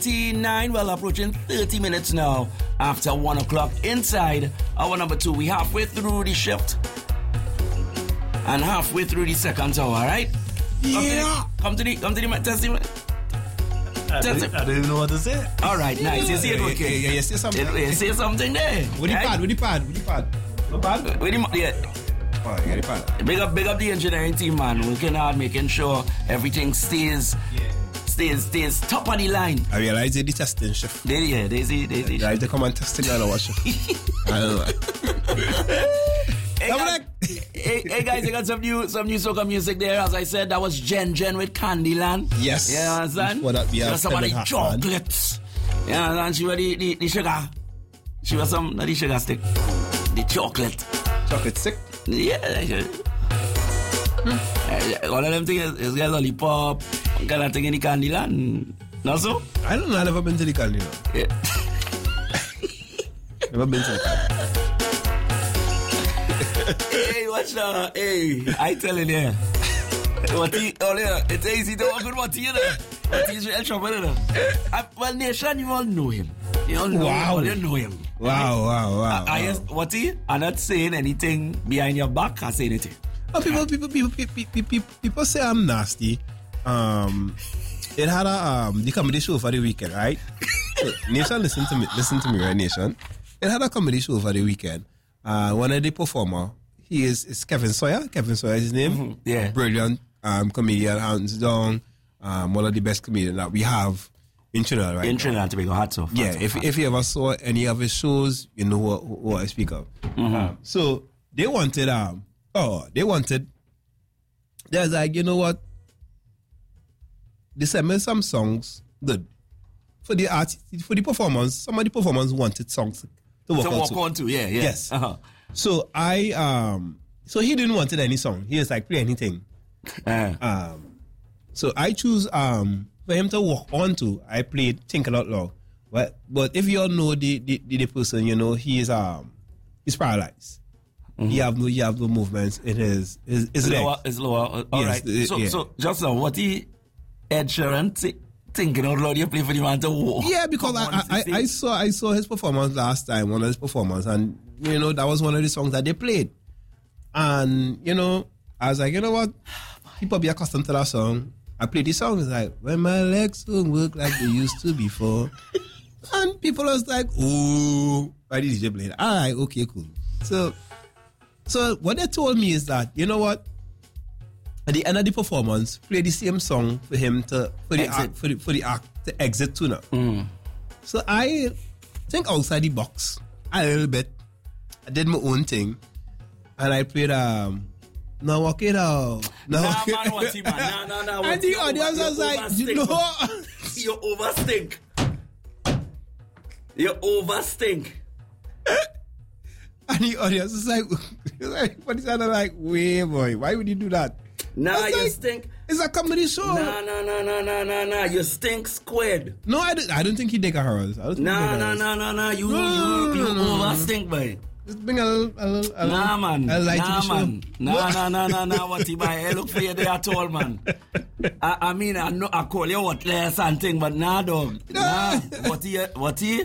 29, well, approaching 30 minutes now after 1 o'clock inside hour number 2. We halfway through the shift and halfway through the second hour, right? Yeah. Come to the testimony. I don't even know what to say. All right, nice. You see it, okay? Yeah, you say something. You say something there. With the pad. No pad? With the, yeah. Oh, you got the pad. Big up the engineering team, man. Working hard, making sure everything stays top of the line. I realize they testing shift. They see. Right, they come and testing on our shift. I don't know. Hey guys, I got some new soca music there. As I said, that was Jen with Candyland. Yes. You understand? For that we have some of the chocolates. You understand? She was the sugar. She was some not the sugar stick. The chocolate. Chocolate stick? Yeah. One of them things is got lollipop. Kind of thing in the Candyland. Not so? I don't know. I've never been to the Candyland. Yeah. Never been to the Candyland. Hey, watch now. Hey, I tell you there. It's easy to walk with what you know. What is real trouble, you know? Well, Nation, you all know him. You all know him. You know him. Wow. What he? I'm not saying anything behind your back. I say anything. Oh, people say I'm nasty. It had the comedy show for the weekend, right? So, Nation, listen to me, right, Nation? It had a comedy show for the weekend. One of the performer, he is Kevin Sawyer. Kevin Sawyer is his name. Mm-hmm. Yeah. Brilliant comedian, hands down. One of the best comedians that we have in Trinidad, right? In Trinidad, Tobago, hats off. Yeah, if you ever saw any of his shows, you know what I speak of. Mm-hmm. So they wanted, there's like, you know what? They sent me some songs good for the performance. Some of the performers wanted songs to walk on to. Yeah. Yes. Uh-huh. So so he didn't wanted any song. He was like, play anything. So I choose for him to walk on to. I played Thinking Out Loud. But if you all know the person, you know he's paralyzed. Mm-hmm. He have no movements in his leg. It's lower. All right. So just now, what he Ed Sheeran Thinking Out Loud, you play for the man to walk. Yeah, because I saw his performance last time, one of his performances, and you know that was one of the songs that they played. And you know, I was like, you know what? People be accustomed to that song. I played the song. It's like, when my legs don't work like they used to before. And people was like, oh, why did DJ play it? All right, okay, cool. So what they told me is that, you know what? At the end of the performance, play the same song for him for the act to exit to now. Mm. So I think outside the box a little bit. I did my own thing. And I played now walk it out. Nah, man, what you, man? Nah. And the audience was like, you know, you overstink. And the audience was like, everybody's like, wait, boy, why would you do that? Nah, you like, stink. It's a comedy show. Nah. You stink squared. No, I don't think he take a horrors. Nah. You overstink, boy. Just bring a little nah, man. A light to the show. Nah. What you buy? I look for you there at all, man. I mean, I know I call you what less and thing, but nah, dog. Nah. What he?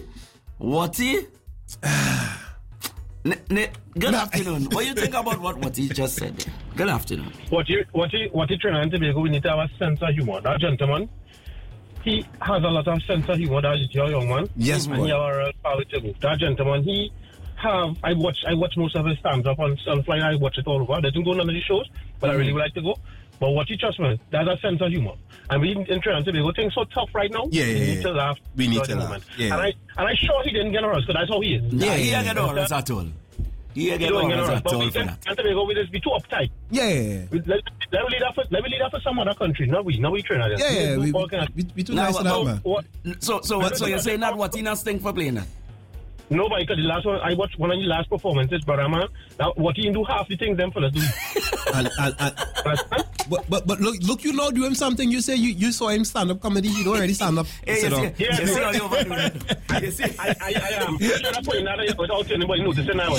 Good afternoon. What do you think about what he just said? Good afternoon. What you trying to be? We need to have a sense of humor. That gentleman, he has a lot of sense of humor. That young man. Yes, and he have power to go. That gentleman, I watch most of his stand-up on Fly. I watch it all over. I didn't go on none of the shows, but I really would like to go. But what you trust me, there's a sense of humor. And we in Trinidad and Tobago, things so tough right now. Yeah. We need to laugh. We need to laugh. Yeah. And I sure he didn't get a rush, because that's how he is. He didn't get a rush at all. He didn't get a rush at all for that. And Tobago, we just be too uptight. Yeah. Let me lead that for some other country. Not we Trinidad. Yeah. We too nice for that, man. So you're saying that what he not stink for playing that? No, but because the last one, I watched one of the last performances, brother man. Now, what he do half the things them fellas do. But look, you know, do him something. You say you saw him stand up comedy. You don't already stand up. You see, I am. I'm not putting that without anybody noticing now.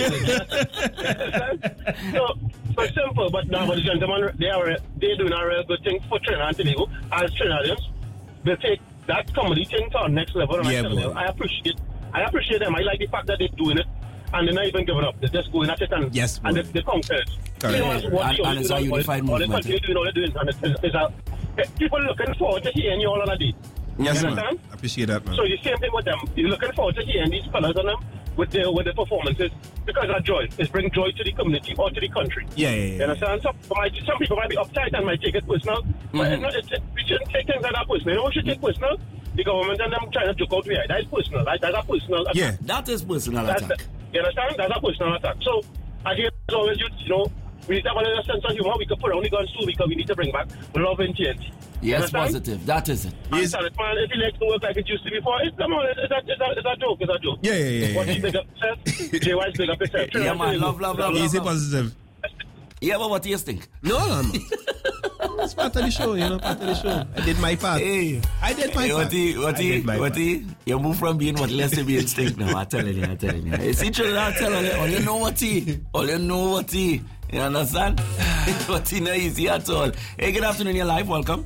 So simple, but now, but the gentlemen, they're doing a real good thing for Trinidad and Tobago as Trinidadians. They take that comedy thing to our next level. And I appreciate them. I like the fact that they're doing it. And they're not even giving up. They're just going at it and they conquer it. And it's a unified movement. All they're doing. And people looking forward to hearing you all on a day. Yes, man. I appreciate that, man. So the same thing with them. You're looking forward to hearing these fellas on them with their performances because that joy. It's bring joy to the community or to the country. Yeah. You understand? Some people might be uptight and might take it personal. But we shouldn't take things like that personal. You know what should take personal? The government and them trying to joke out here. That is personal. That's a personal attack. Yeah, that is personal attack. You understand? That's a personal attack. So, I hear as always, we need to have a sense of humor. We can put on the guns too because we need to bring back love and TNT. Yes, positive. That is it. Yes. Man, if it likes to work like it used to before, it's a joke. It's a joke. Yeah. What he big up himself, JY's big up himself. Yeah, man. Love. Easy positive. Yeah, but what do you think? No. It's part of the show, part of the show. I did my part. Hey. I did my part. What you move from being what less to being stink now. I'm telling you. It's each other. I'm telling you. All you know what he. You understand? What he not easy at all. Hey, good afternoon, you're live. Welcome.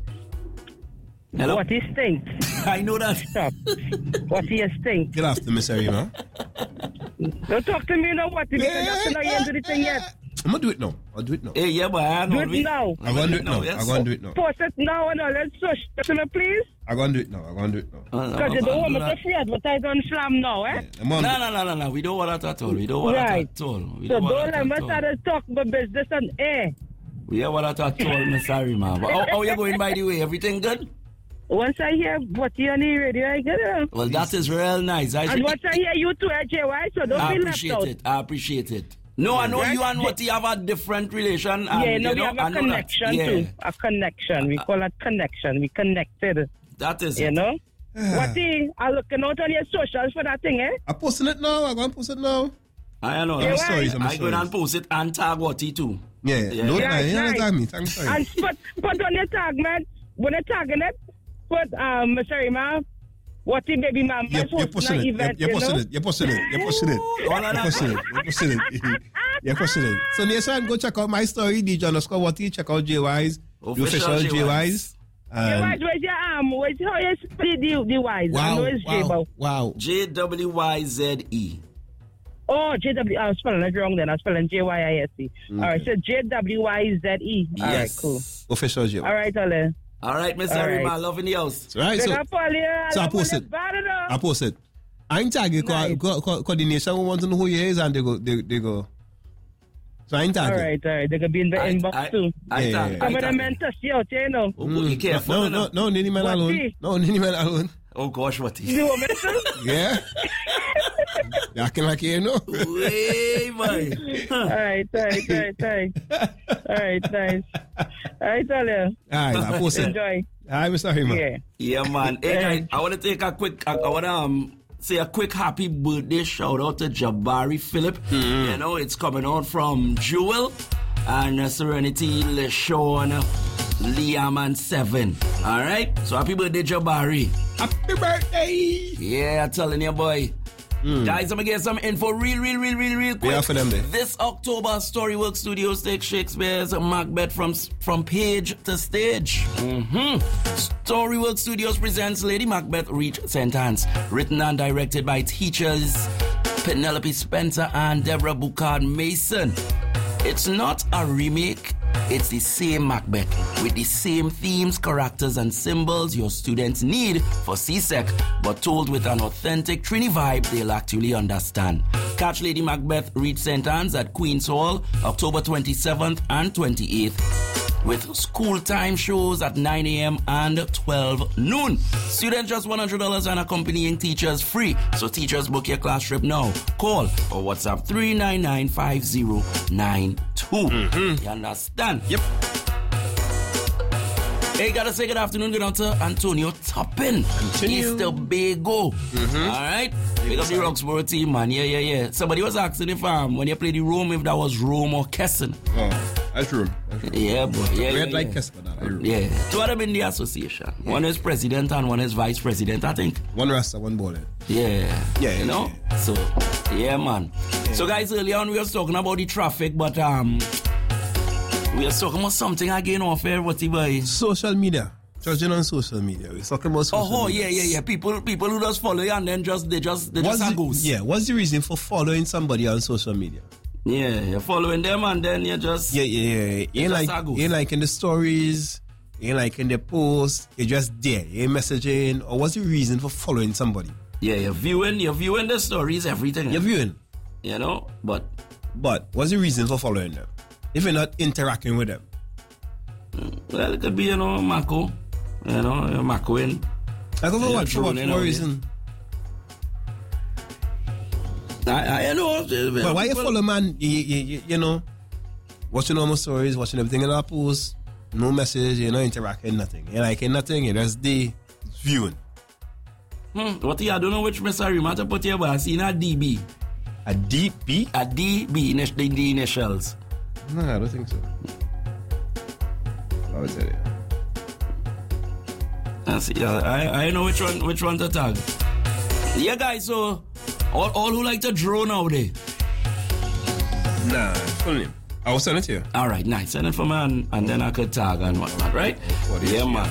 Hello? What is stink? I know that. Stop. What is stink? Good afternoon, Miss Arima. Don't talk to me now. What is it? I'm not into the thing yet. I'm going to do it now. I'll do it now. Hey, yeah, but I do it now. I'm going to do it now. I'm going to do it now. Post it now and all. Let's push it, please. I'm going to do it now. I'm going to do it now. Because you don't want me to free advertise on Slam now, eh? No. We don't want that at all. We don't want that at all. So don't let me start to talk about business on air. We don't want that at all, Miss Arima. But how you going, by the way? Everything good? Once I hear what you on the radio, I get it. Well, that is real nice. And once I hear you too, JY, so don't be left out. I appreciate it. No, I know you and Wati have a different relation. And, we have a connection too. A connection. We call it connection. We connected. That is it. You know? Wati, I'm looking out on your socials for that thing, eh? I'm posting it now. I'm going to post it now. I know. I'm sorry. I'm going to post it and tag Wati too. Yeah. Don't tag me. I'm sorry. And put on your tag, man. When you're tagging it, put, sorry, ma'am. What the baby mama? You're pushing it. You're pushing it. So next time, go check out my story, DJ_Wati. Check out JY's, the official JY's. JY's, where's your arm? Where's how you spell the Y's? Wow. JWYZE. Oh, JW. I'm spelling it wrong then. I'm spelling JYISE. All right, so JWYZE. All right, cool. Official JY. All right, Ale. All right, Miss Arima, love in the house. Right, so I post it. I post it. I'm tagging coordination. We want to know who he is, and they go. So I'm tagging. All right. They could be in the inbox too. Some of them men touch you out, you know. Be careful. No, Nini man alone. Oh gosh, what is? You want me to? Yeah. You acting like you know. Hey, man. All right. All right, nice. All right, tell you. All right, I post it. Enjoy. Hi, Mr. Hima. Yeah, man. Hey, I want to take a quick. I want to say a quick happy birthday shout out to Jabari Phillip. You know, it's coming out from Jewel and Serenity, LeSean, Liam, and Seven. All right. So happy birthday, Jabari. Happy birthday. Yeah, telling you, boy. Guys, I'm going to get some info real quick. Yeah, for them there. This October, Storyworks Studios take Shakespeare's Macbeth from page to stage. Storyworks Studios presents Lady Macbeth Reach Sentence, written and directed by teachers Penelope Spencer and Deborah Bucard Mason. It's not a remake. It's the same Macbeth with the same themes, characters, and symbols your students need for CSEC, but told with an authentic Trini vibe they'll actually understand. Catch Lady Macbeth Read Sentence at Queen's Hall, October 27th and 28th, with school time shows at 9 a.m. and 12 noon. Students just $100 and accompanying teachers free. So teachers, book your class trip now. Call or WhatsApp 399-5092. You understand? Yep. Hey, gotta say good afternoon, good on to Antonio Toppin. East Tobago. All right? Pick up the Roxborough team, man. Yeah. Somebody was asking if when you play the Rome, if that was Rome or Kesson. Oh, that's Rome. Yeah, but yeah. Red like Kesson. Yeah. Two of them in the association. Yeah. One is president and one is vice president, I think. One Rasta, one bowler. Yeah. You know? Yeah. So, yeah, man. Yeah. So, guys, earlier on we were talking about the traffic, but we are talking about something again off here. What's it by? Social media. Judging on social media. We're talking about social media. Yeah. People who just follow you and then they just are ghosts. Yeah, what's the reason for following somebody on social media? Yeah, you're following them and then you just... Yeah. You ain't like in the stories, you ain't like in the posts, you're just there, you ain't messaging, or what's the reason for following somebody? Yeah, you're viewing the stories, everything. You're viewing. You know, but what's the reason for following them? If you're not interacting with them? Well, it could be, Mako. You're Makoing. Like over what? For what reason? I know. But why you follow, man? You know, watching all my stories, watching everything in our posts, no message, you're not interacting, nothing. You're liking nothing, you're just the viewing. What I don't know which message you to put here, but I seen a DB. A DB? A DB, the initials. No, I don't think so. I would say it. I know which one to tag. Yeah, guys, so all who like to draw nowadays. Nah, full name. I will send it to you. All right, nice. Send it for me and then I could tag and whatnot, right? Yeah, man.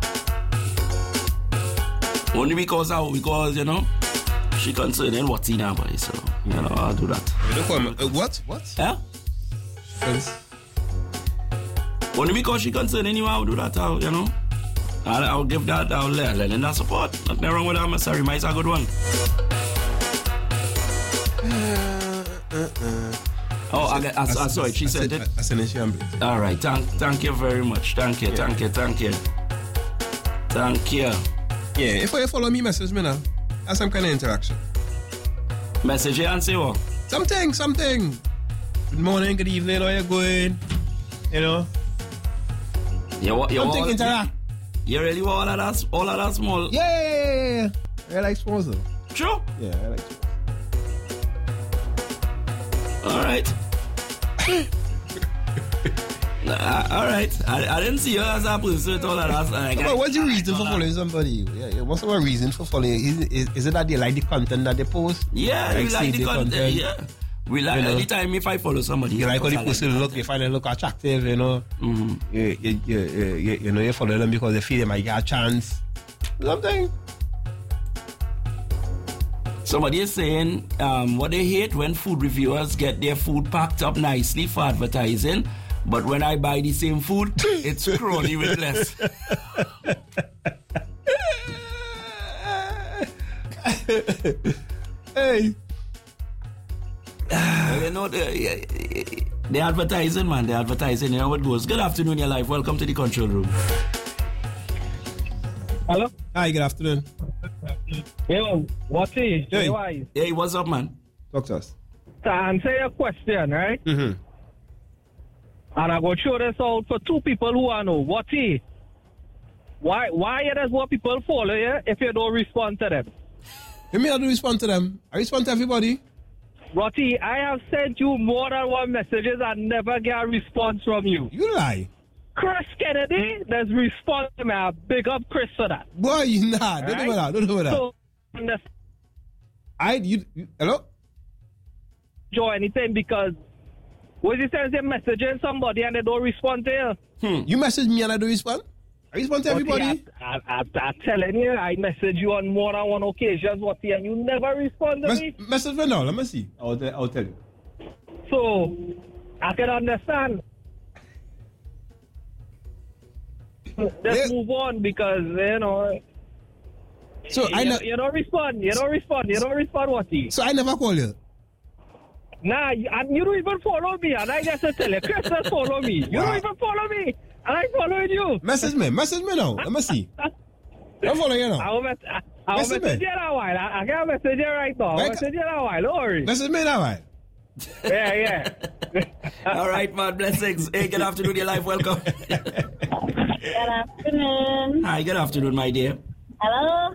Only because she concerning what's in her body, so I'll do that. You don't call me, what? Yeah? Friends. Only because she concerning you, I'll do that, I'll give that, I'll let that support. Nothing wrong with that, I'm sorry, it's a good one. Sorry, she said it. I sent it to you. All right, thank you very much. Thank you. Yeah, if you follow me, message me now. Have some kind of interaction. Message you and say what? Something. Good morning, good evening, how you going? Something interact. You really want all of that small? Yeah. I like small though. Sure? Yeah, I like small. All right. All right. I didn't see you as a person with all of that. But what's the reason for following somebody? Yeah. What's the reason for following? Is it that they like the content that they post? Yeah, we like the content. Yeah. We like anytime if I follow somebody. You like how the person look, you find them look attractive, Mm-hmm. You follow them because they feel they might get a chance. Something. Somebody is saying what they hate when food reviewers get their food packed up nicely for advertising, but when I buy the same food, it's crony with less. Hey. The advertising, man. The advertising, you know what goes. Good afternoon, your life. Welcome to the control room. Hello? Hi, good afternoon. Yo, what's it? Hey, what's up, man? Talk to us. To answer your question, right? Mm-hmm. And I go show this out for two people who I know. What's it? Why it is what people follow you if you don't respond to them? You mean I don't respond to them? I respond to everybody. Rotty, I have sent you more than one messages and never get a response from you. You lie. Chris Kennedy, there's response to me. I big up Chris for that. Boy, you not. Don't do that. So, hello? Joe, anything because what you say, messaging somebody and they don't respond to you. You message me and I don't respond? I respond to everybody. I'm telling you, I message you on more than one occasion, and you never respond to me. Message me now, let me see. I'll tell you. So, I can understand. Let's move on because, So you don't respond. You don't respond, Watty. So I never call you? Nah, and you don't even follow me. And I just tell you, Chris does follow me. You don't even follow me. And I following you. Message me now. Let me see. I'm following you now. I'll message you in a while. I can't message you right now. I'll message you in a while. Don't worry. Message me in a while. Yeah. All right, man. Blessings. Hey, good afternoon, your life. Welcome. Good afternoon. Hi, good afternoon, my dear. Hello.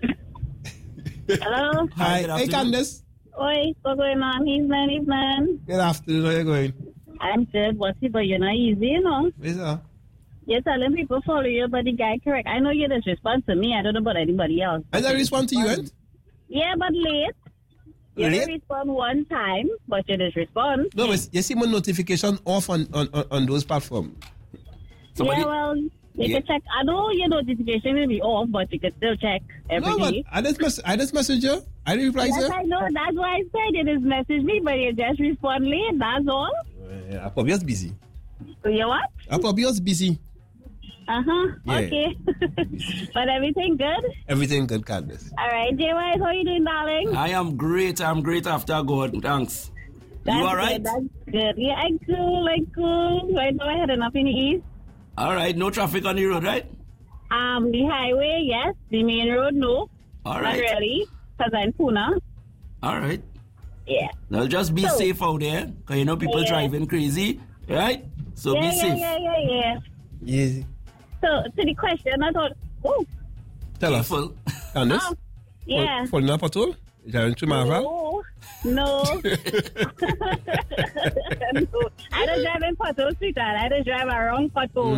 Hi. Hey, Candace. Oi, what's going on? Evening. Good afternoon. How are you going? I'm good. What's it? But you're not easy, Yes, sir. You're telling people follow you, but the guy correct. I know you just respond to me. I don't know about anybody else. I don't respond to you, eh? Yeah, but late. You didn't respond one time, but you just respond. No, but you see my notification off on those platforms. Yeah, well, You can check. I know your notification will be off, but you can still check every day. I just message you. I didn't reply to Yes, I know. That's why I said you just message me, but you just respond late. That's all. I probably was busy. You what? I probably was busy. Yeah. Okay. But everything good? Everything good, Candace. All right, JY, how are you doing, darling? I am great. I'm great after God. Thanks. That's you all right? Good, that's good. Yeah, I'm cool. Right now I had enough in the east. All right. No traffic on the road, right? The highway, yes. The main road, no. All Not right. really, because I'm Pune. All right. Yeah. Now just be safe out there, because you know people driving crazy, right? So be safe. Yeah. Easy. So, to the question, I thought, Tell us. Careful. Candace? yeah. Falling up at all? Is that into Marvel? No. I don't drive in pothole, sweetheart. I just drive around pothole.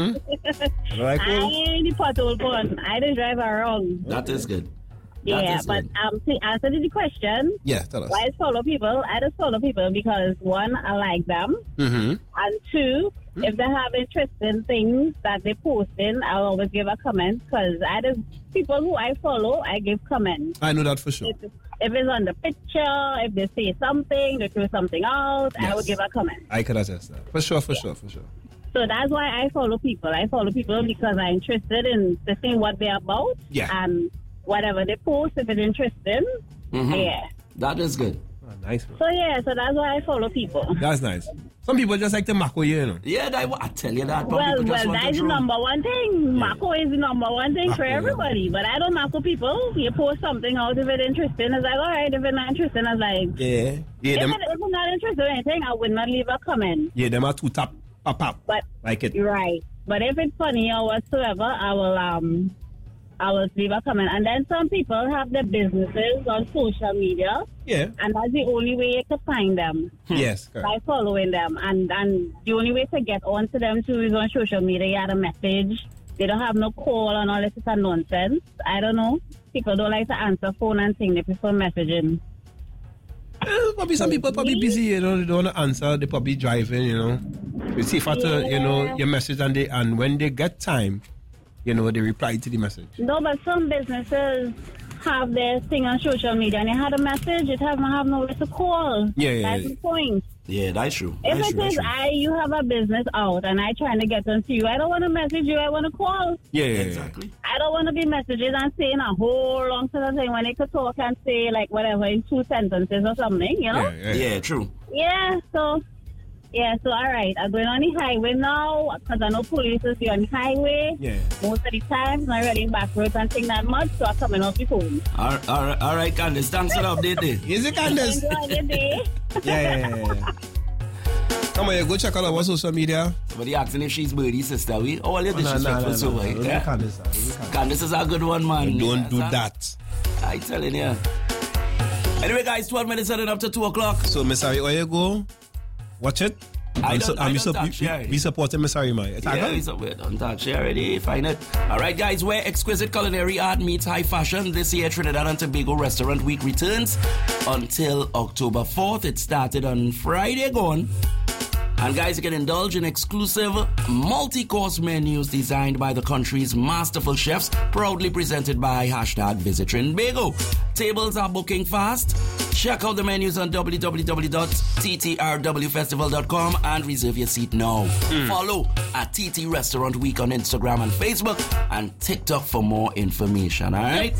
I ain't the pothole one. I just drive around. That is good. Yeah, but to answer the question, tell us. why I follow people? I just follow people because one, I like them, and two, if they have interesting things that they posting, I'll always give a comment because people who I follow, I give comments. I know that for sure. If it's on the picture, if they say something, they throw something out, I will give a comment. I could attest that. For sure. So that's why I follow people. I follow people because I'm interested in seeing what they're about. Yeah. And whatever they post, if it's interesting, yeah. That is good. Oh, nice, man. So that's why I follow people. That's nice. Some people just like to mako you know. Yeah, I tell you that. Well, that's the number one thing. Mako is the number one thing for everybody. But I don't mako people. You post something out, if it's interesting, it's like, all right. If it's not interesting, it's like, if it's not interested in anything, I would not leave a comment. Yeah, them are two tap, pop. But, like it. Right. But if it's funny or whatsoever, I will leave a comment. And then some people have their businesses on social media. Yeah. And that's the only way you can find them. Yes, correct. By following them. And the only way to get onto them too is on social media. You add a message. They don't have no call and all this is a nonsense. I don't know. People don't like to answer phone and thing. They prefer messaging. Probably some people probably busy, you know, they don't want to answer, they probably driving, you know. You see if after, you know, your message and when they get time, you know, they reply to the message. No, but some businesses have their thing on social media and they had a message, it have no way to call. That's the point. Yeah, that's true. If it is you have a business out and I trying to get onto you, I don't want to message you, I want to call. Yeah, exactly. I don't want to be messages and saying a whole long sort of thing when they could talk and say like whatever in 2 sentences or something, you know? Yeah, true. Yeah, so all right. I'm going on the highway now because I know police is on the highway. Yeah. Most of the time, not really backwards and thing that much, so I'm coming off the phone. All right, Candace. Thanks for the update there. Is it Candace? Enjoy your day. Yeah. Come on, go check out our social media. Somebody asking if she's Birdie's sister. All your disrespectful so right. Candace is a good one, man. Don't do that. I telling you. Anyway, guys, 12 minutes heading up to 2 o'clock. So, Miss Harry, where you go? Watch it. We support Miss Harry, man. Yeah, we don't touch it already. Find it. All right, guys, where exquisite culinary art meets high fashion. This year, Trinidad and Tobago Restaurant Week returns until October 4th. It started on Friday gone. And guys, you can indulge in exclusive multi-course menus designed by the country's masterful chefs, proudly presented by #Visit Trinbago. Tables are booking fast. Check out the menus on www.ttrwfestival.com and reserve your seat now. Follow at TT Restaurant Week on Instagram and Facebook and TikTok for more information, all right?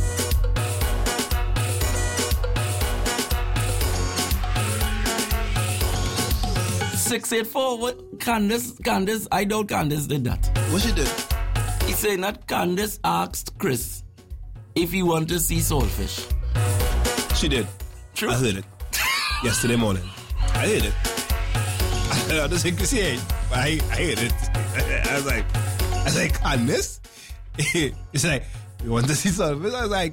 684. What? Candace, I doubt Candace did that. What she did? He said that Candace asked Chris if he wanted to see Soulfish. She did. True. I heard it. Yesterday morning. I heard it. I don't think Chris heard it, but I heard it. I was like, Candace? It's like, you want to see Soulfish? I was like,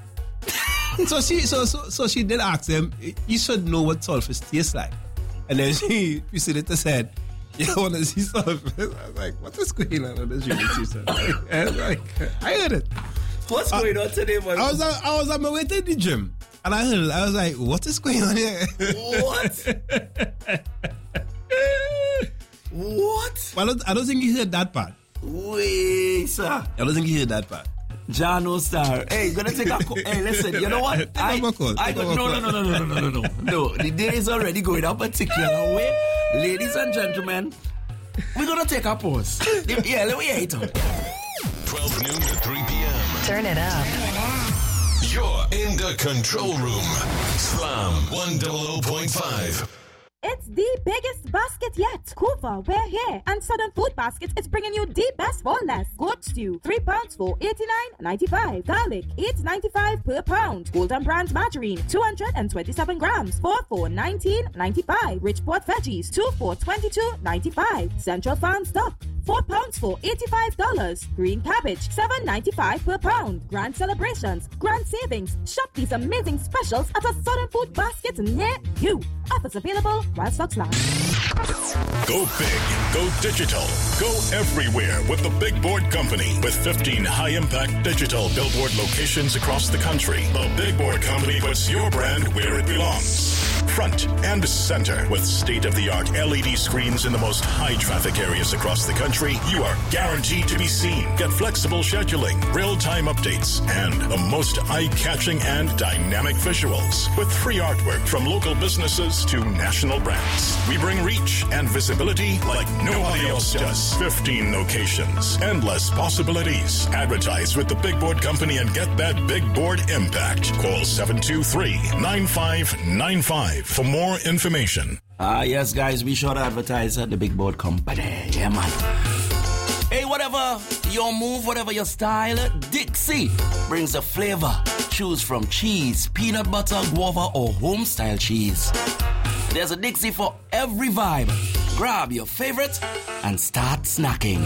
so she did ask him, you should know what Soulfish tastes like. And then she said, you want to see something? I was like, what is going on this really season? I was like, I heard it. What's going on today, man? I was on my way to the gym. And I heard it. I was like, what is going on here? What? What? Well, I don't think he heard that part. Wait, sir. I don't think you heard that part. Jano Star. Hey, gonna take a hey, listen, you know what? No. The day is already going a particular way. Ladies and gentlemen, we're gonna take a pause. Yeah, let me hear it out. 12 noon to 3 p.m. Turn it up. You're in the control room. Slam 100.5. It's the biggest basket yet. Kufa, we're here. And Southern Food Baskets is bringing you the best for less. Goat stew, 3 pounds for $89.95. Garlic, $8.95 per pound. Golden Brands margarine, 227 grams for $19.95. Richport veggies, 2 for $22.95. Central Farm stock, 4 pounds for $85. Green cabbage, $7.95 per pound. Grand celebrations, grand savings. Shop these amazing specials at a Southern Food Basket near you. Offers available while stocks last. Go big, go digital, go everywhere with the Big Board Company. With 15 high-impact digital billboard locations across the country, the Big Board Company puts your brand where it belongs. Front and center. With state-of-the-art LED screens in the most high-traffic areas across the country, you are guaranteed to be seen. Get flexible scheduling, real-time updates, and the most eye-catching and dynamic visuals. With free artwork from local businesses to national brands. We bring reach and visibility like nobody else does. 15 locations, endless possibilities. Advertise with the Big Board Company and get that Big Board impact. Call 723-9595 for more information. Yes, guys, be sure to advertise at the Big Board Company. Yeah, man. Hey, whatever your move, whatever your style, Dixie brings the flavor. Choose from cheese, peanut butter, guava, or home-style cheese. There's a Dixie for every vibe. Grab your favorite and start snacking.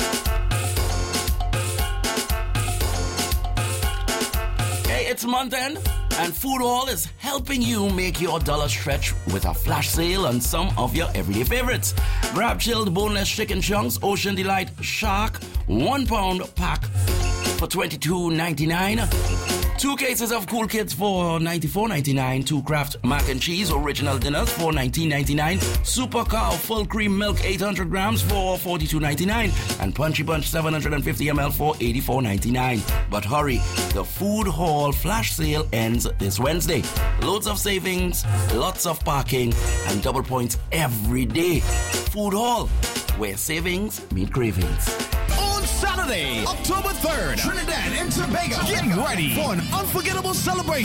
Hey, it's month end, and Food Hall is helping you make your dollar stretch with a flash sale on some of your everyday favorites. Grab chilled boneless chicken chunks, Ocean Delight Shark, 1 pound pack for $22.99. 2 cases of Cool Kids for $94.99. 2 Kraft Mac and Cheese Original Dinners for $19.99. Super Cow Full Cream Milk 800 grams for $42.99. And Punchy Punch 750 ml for $84.99. But hurry, the Food Hall flash sale ends this Wednesday. Loads of savings, lots of parking, and double points every day. Food Hall, where savings meet cravings. Saturday, October 3rd, Trinidad and Tobago. Get ready for an unforgettable celebration.